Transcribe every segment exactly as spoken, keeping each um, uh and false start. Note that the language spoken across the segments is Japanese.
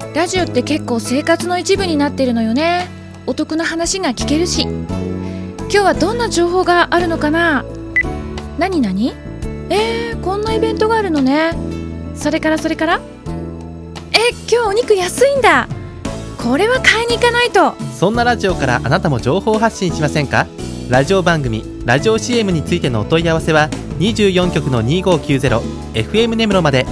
ラジオって結構生活の一部になってるのよね。お得な話が聞けるし。今日はどんな情報があるのかな。何何えー、こんなイベントがあるのね。それからそれからえ、今日お肉安いんだ。これは買いに行かないと。 そんなラジオからあなたも情報発信しませんか？ラジオ番組、ラジオ シーエム についてのお問い合わせはにじゅうよん局のにごきゅうゼロ エフエム 根室まで。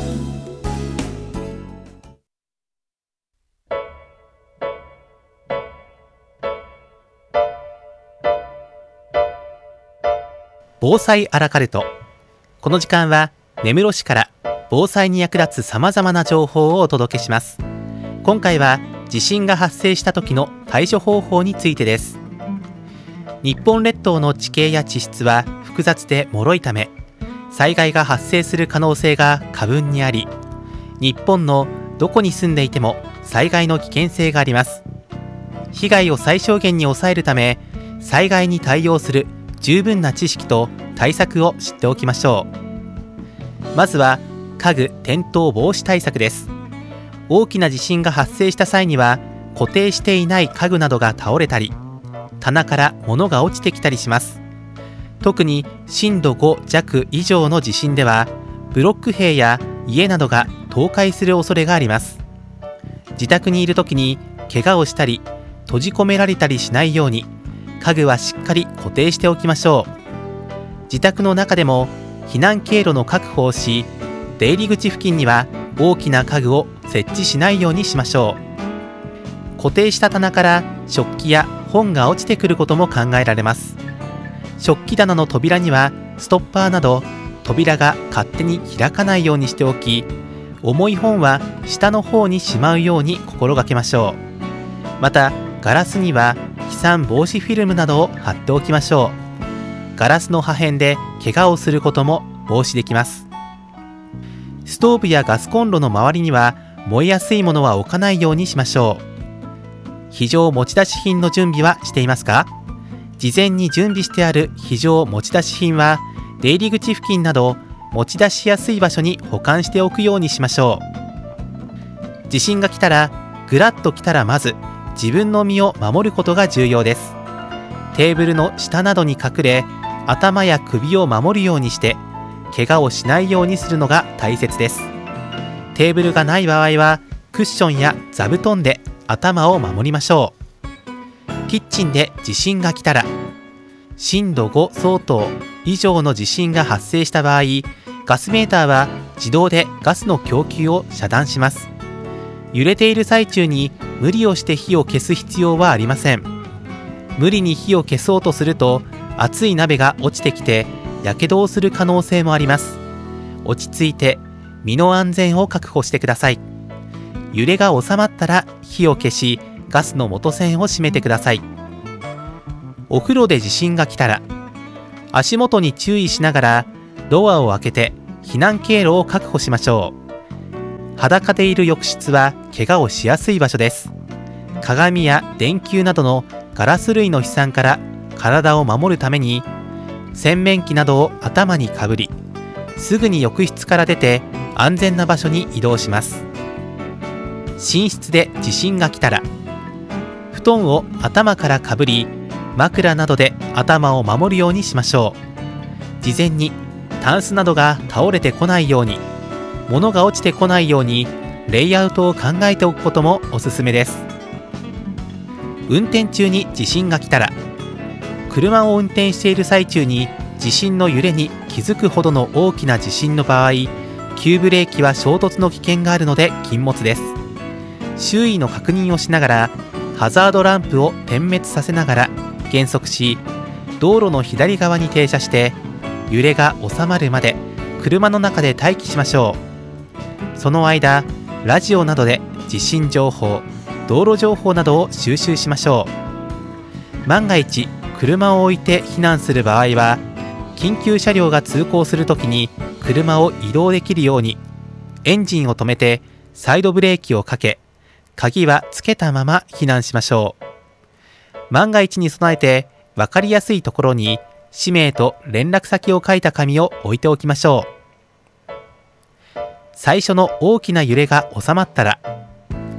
防災アラカルト。この時間は根室市から防災に役立つさまざまな情報をお届けします。今回は地震が発生した時の対処方法についてです。日本列島の地形や地質は複雑で脆いため、災害が発生する可能性が過分にあり、日本のどこに住んでいても災害の危険性があります。被害を最小限に抑えるため、災害に対応する十分な知識と対策を知っておきましょう。まずは家具転倒防止対策です。大きな地震が発生した際には、固定していない家具などが倒れたり、棚から物が落ちてきたりします。特に震度ご弱以上の地震では、ブロック塀や家などが倒壊する恐れがあります。自宅にいるときに怪我をしたり閉じ込められたりしないように、家具はしっかり固定しておきましょう。自宅の中でも避難経路の確保をし、出入り口付近には大きな家具を設置しないようにしましょう。固定した棚から食器や本が落ちてくることも考えられます。食器棚の扉にはストッパーなど、扉が勝手に開かないようにしておき、重い本は下の方にしまうように心がけましょう。またガラスには飛散防止フィルムなどを貼っておきましょう。ガラスの破片で怪我をすることも防止できます。ストーブやガスコンロの周りには燃えやすいものは置かないようにしましょう。非常持ち出し品の準備はしていますか？事前に準備してある非常持ち出し品は、出入り口付近など持ち出しやすい場所に保管しておくようにしましょう。地震が来たら、ぐらっと来たらまず自分の身を守ることが重要です。テーブルの下などに隠れ、頭や首を守るようにして、怪我をしないようにするのが大切です。テーブルがない場合は、クッションや座布団で頭を守りましょう。キッチンで地震が来たら、震度ご相当以上の地震が発生した場合、ガスメーターは自動でガスの供給を遮断します。揺れている最中に無理をして火を消す必要はありません。無理に火を消そうとすると、熱い鍋が落ちてきてやけどをする可能性もあります。落ち着いて身の安全を確保してください。揺れが収まったら火を消し、ガスの元栓を閉めてください。お風呂で地震が来たら、足元に注意しながらドアを開けて避難経路を確保しましょう。裸でいる浴室は怪我をしやすい場所です。鏡や電球などのガラス類の飛散から体を守るために、洗面器などを頭にかぶり、すぐに浴室から出て安全な場所に移動します。寝室で地震が来たら、布団を頭からかぶり、枕などで頭を守るようにしましょう。事前にタンスなどが倒れてこないように、物が落ちてこないようにレイアウトを考えておくこともおすすめです。運転中に地震が来たら、車を運転している最中に地震の揺れに気づくほどの大きな地震の場合、急ブレーキは衝突の危険があるので禁物です。周囲の確認をしながら、ハザードランプを点滅させながら減速し、道路の左側に停車して、揺れが収まるまで車の中で待機しましょう。その間、ラジオなどで地震情報、道路情報などを収集しましょう。万が一車を置いて避難する場合は、緊急車両が通行するときに車を移動できるように、エンジンを止めてサイドブレーキをかけ、鍵はつけたまま避難しましょう。万が一に備えて、分かりやすいところに氏名と連絡先を書いた紙を置いておきましょう。最初の大きな揺れが収まったら、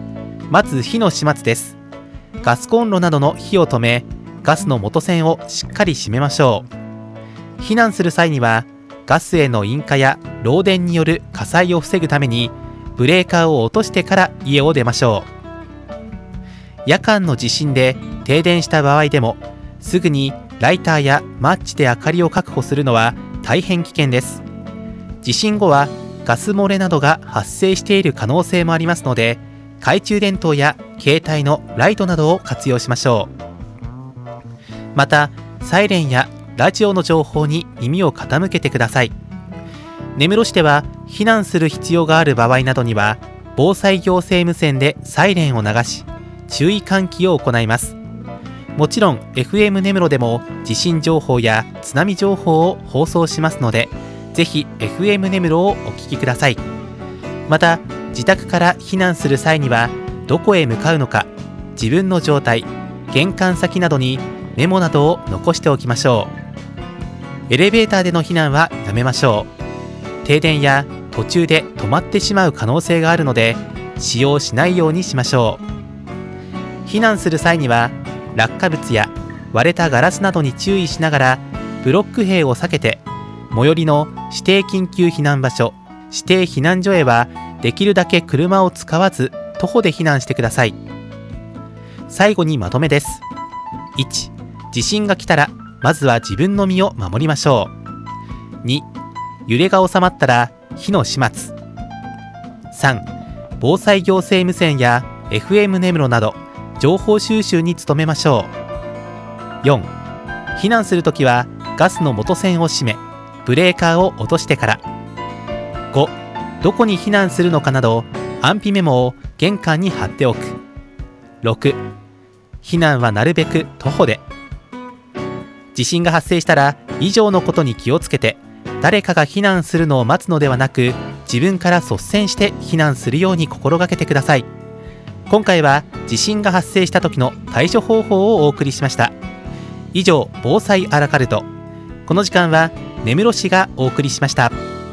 まず火の始末です。ガスコンロなどの火を止め、ガスの元栓をしっかり閉めましょう。避難する際にはガスへの引火や漏電による火災を防ぐためにブレーカーを落としてから家を出ましょう。夜間の地震で停電した場合でもすぐにライターやマッチで明かりを確保するのは大変危険です。地震後はガス漏れなどが発生している可能性もありますので、懐中電灯や携帯のライトなどを活用しましょう。またサイレンやラジオの情報に耳を傾けてください。根室市では避難する必要がある場合などには防災行政無線でサイレンを流し注意喚起を行います。もちろん エフエム 根室でも地震情報や津波情報を放送しますので、ぜひ エフエム 根室をお聞きください。また自宅から避難する際にはどこへ向かうのか、自分の状態、玄関先などにメモなどを残しておきましょう。エレベーターでの避難はやめましょう。停電や途中で止まってしまう可能性があるので使用しないようにしましょう。避難する際には落下物や割れたガラスなどに注意しながらブロック塀を避けて、最寄りの指定緊急避難場所、指定避難所へはできるだけ車を使わず徒歩で避難してください。最後にまとめです。いち、地震が来たらまずは自分の身を守りましょう。に、揺れが収まったら火の始末。さん、防災行政無線や エフエム 根室など情報収集に努めましょう。よん、避難するときはガスの元栓を閉め、ブレーカーを落としてから。ご、どこに避難するのかなど安否メモを玄関に貼っておく。ろく、避難はなるべく徒歩で。地震が発生したら以上のことに気をつけて、誰かが避難するのを待つのではなく、自分から率先して避難するように心がけてください。今回は地震が発生した時の対処方法をお送りしました。以上、防災アラカルト。この時間は根室市がお送りしました。